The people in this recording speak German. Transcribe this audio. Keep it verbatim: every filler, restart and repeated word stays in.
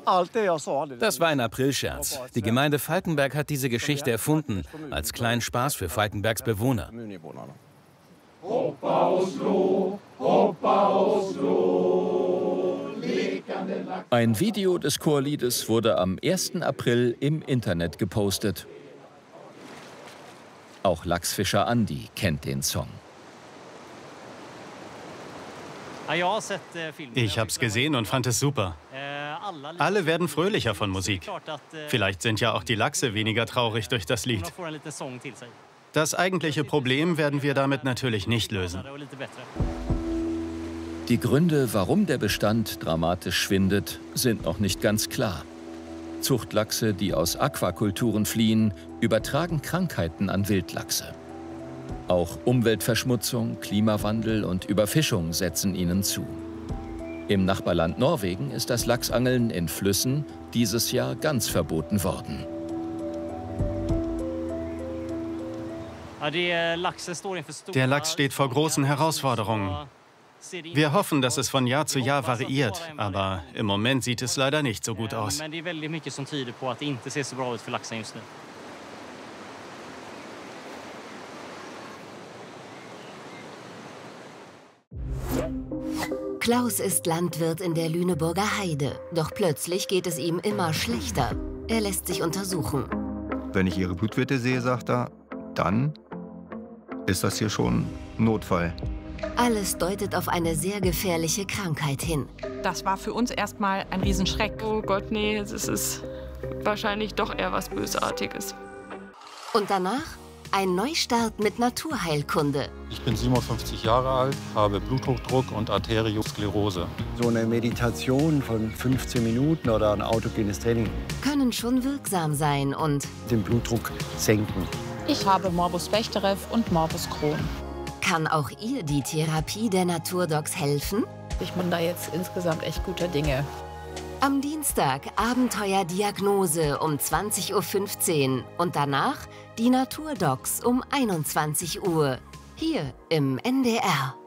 Das war ein Aprilscherz. Die Gemeinde Falkenberg hat diese Geschichte erfunden, als kleinen Spaß für Falkenbergs Bewohner. Hoppa Oslo, Hoppa Oslo, leg an den Lachs. Ein Video des Chorliedes wurde am ersten April im Internet gepostet. Auch Lachsfischer Andi kennt den Song. Ich hab's gesehen und fand es super. Alle werden fröhlicher von Musik. Vielleicht sind ja auch die Lachse weniger traurig durch das Lied. Das eigentliche Problem werden wir damit natürlich nicht lösen. Die Gründe, warum der Bestand dramatisch schwindet, sind noch nicht ganz klar. Zuchtlachse, die aus Aquakulturen fliehen, übertragen Krankheiten an Wildlachse. Auch Umweltverschmutzung, Klimawandel und Überfischung setzen ihnen zu. Im Nachbarland Norwegen ist das Lachsangeln in Flüssen dieses Jahr ganz verboten worden. Der Lachs steht vor großen Herausforderungen. Wir hoffen, dass es von Jahr zu Jahr variiert, aber im Moment sieht es leider nicht so gut aus. Klaus ist Landwirt in der Lüneburger Heide, doch plötzlich geht es ihm immer schlechter. Er lässt sich untersuchen. Wenn ich Ihre Blutwerte sehe, sagt er, dann ist das hier schon Notfall. Alles deutet auf eine sehr gefährliche Krankheit hin. Das war für uns erstmal ein Riesenschreck. Oh Gott, nee, es ist wahrscheinlich doch eher was Bösartiges. Und danach ein Neustart mit Naturheilkunde. Ich bin siebenundfünfzig Jahre alt, habe Bluthochdruck und Arteriosklerose. So eine Meditation von fünfzehn Minuten oder ein autogenes Training können schon wirksam sein und den Blutdruck senken. Ich habe Morbus Bechterew und Morbus Crohn. Kann auch ihr die Therapie der Naturdocs helfen? Ich bin da jetzt insgesamt echt guter Dinge. Am Dienstag Abenteuerdiagnose um zwanzig Uhr fünfzehn und danach die Naturdocs um einundzwanzig Uhr. Hier im N D R.